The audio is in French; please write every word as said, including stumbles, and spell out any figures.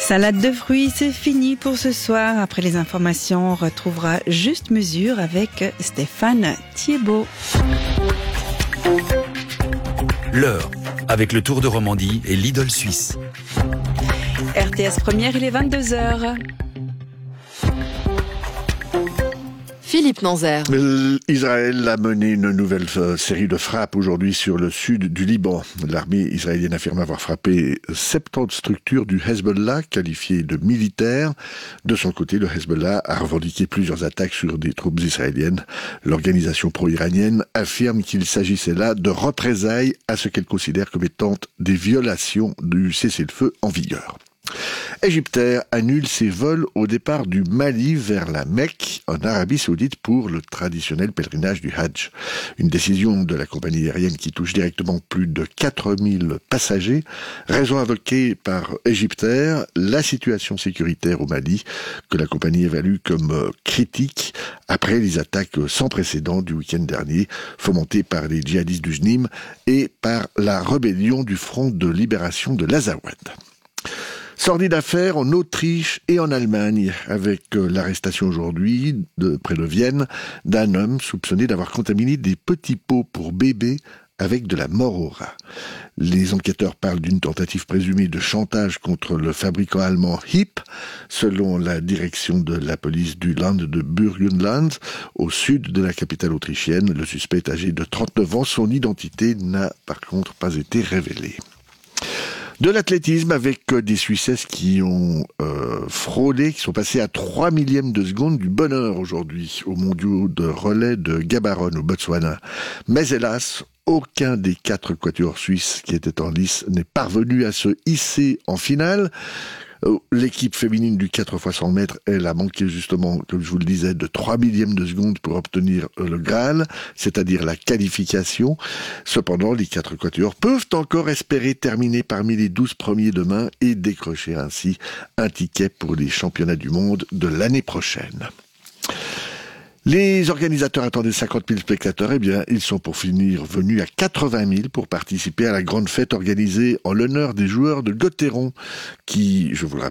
Salade de fruits, c'est fini pour ce soir. Après les informations, on retrouvera Juste Mesure avec Stéphane Thiebaud. L'heure, avec le Tour de Romandie et l'Idole suisse. R T S Première, il est vingt-deux heures. Philippe Nanzer. Israël a mené une nouvelle série de frappes aujourd'hui sur le sud du Liban. L'armée israélienne affirme avoir frappé soixante-dix structures du Hezbollah, qualifiées de militaires. De son côté, le Hezbollah a revendiqué plusieurs attaques sur des troupes israéliennes. L'organisation pro-iranienne affirme qu'il s'agissait là de représailles à ce qu'elle considère comme étant des violations du cessez-le-feu en vigueur. Égyptair annule ses vols au départ du Mali vers la Mecque, en Arabie Saoudite, pour le traditionnel pèlerinage du Hajj. Une décision de la compagnie aérienne qui touche directement plus de quatre mille passagers. Raison invoquée par Égyptair, la situation sécuritaire au Mali, que la compagnie évalue comme critique après les attaques sans précédent du week-end dernier, fomentées par les djihadistes du Jnim et par la rébellion du Front de libération de l'Azawad. Sordide affaire en Autriche et en Allemagne, avec l'arrestation aujourd'hui, de, près de Vienne, d'un homme soupçonné d'avoir contaminé des petits pots pour bébés avec de la mort au rat. Les enquêteurs parlent d'une tentative présumée de chantage contre le fabricant allemand Hipp. Selon la direction de la police du Land de Burgenland, au sud de la capitale autrichienne, le suspect âgé de trente-neuf ans, son identité n'a par contre pas été révélée. De l'athlétisme avec des Suissesses qui ont euh, frôlé, qui sont passés à trois millièmes de seconde du bonheur aujourd'hui aux mondiaux de relais de Gaborone au Botswana. Mais hélas, aucun des quatre quatuors suisses qui étaient en lice n'est parvenu à se hisser en finale. L'équipe féminine du quatre fois cent mètres, elle a manqué justement, comme je vous le disais, de trois millièmes de seconde pour obtenir le Graal, c'est-à-dire la qualification. Cependant, les quatre quatuors peuvent encore espérer terminer parmi les douze premiers demain et décrocher ainsi un ticket pour les championnats du monde de l'année prochaine. Les organisateurs attendaient cinquante mille spectateurs, eh bien, ils sont pour finir venus à quatre-vingt mille pour participer à la grande fête organisée en l'honneur des joueurs de Gauthieron, qui, je vous le rappelle,